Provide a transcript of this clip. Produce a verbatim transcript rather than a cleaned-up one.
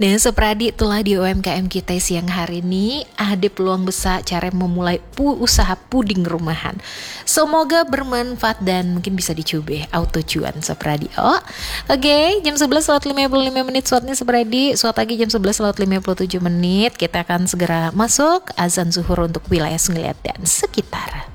Dan sepradi itulah di U M K M kita siang hari ini ada peluang besar cara memulai pu usaha puding rumahan. Semoga bermanfaat dan mungkin bisa dicoba auto cuan sepradi. Oh, oke, okay, jam sebelas lewat lima puluh lima menit suatnya sepradi. Suat lagi jam sebelas lewat lima puluh tujuh menit. Kita akan segera masuk azan zuhur untuk wilayah Senggeliat dan sekitar.